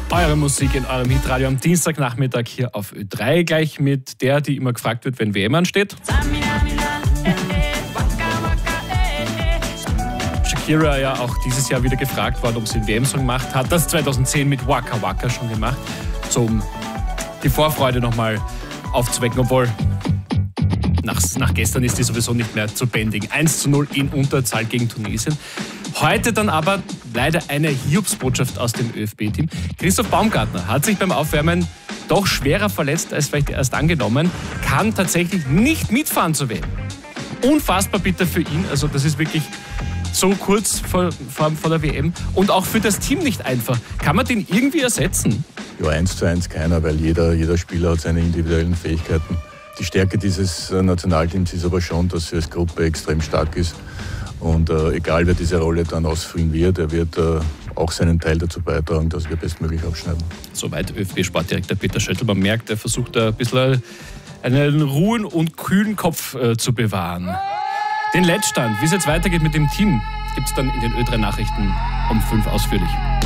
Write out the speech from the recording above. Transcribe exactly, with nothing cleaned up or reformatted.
Eure Musik in eurem Hitradio am Dienstagnachmittag hier auf Ö drei, gleich mit der, die immer gefragt wird, wenn W M ansteht. Shakira ja auch dieses Jahr wieder gefragt worden, ob sie einen W M-Song macht. Hat das zweitausendzehn mit Waka Waka schon gemacht, so um die Vorfreude nochmal aufzuwecken, obwohl nach, nach gestern ist die sowieso nicht mehr zu bändigen. eins zu null in Unterzahl gegen Tunesien. Heute dann aber leider eine Hiobsbotschaft aus dem ÖFB-Team. Christoph Baumgartner hat sich beim Aufwärmen doch schwerer verletzt als vielleicht erst angenommen, kann tatsächlich nicht mitfahren zur W M. Unfassbar bitter für ihn, also das ist wirklich so kurz vor, vor, vor der W M und auch für das Team nicht einfach. Kann man den irgendwie ersetzen? Ja, eins zu eins keiner, weil jeder, jeder Spieler hat seine individuellen Fähigkeiten. Die Stärke dieses Nationalteams ist aber schon, dass sie als Gruppe extrem stark ist. Und äh, egal, wer diese Rolle dann ausfüllen wird, er wird äh, auch seinen Teil dazu beitragen, dass wir bestmöglich abschneiden. Soweit ÖFB-Sportdirektor Peter Schöttl. Man merkt, er versucht da ein bisschen einen ruhen und kühlen Kopf äh, zu bewahren. Den Letztstand, wie es jetzt weitergeht mit dem Team, gibt es dann in den Ö drei Nachrichten um fünf ausführlich.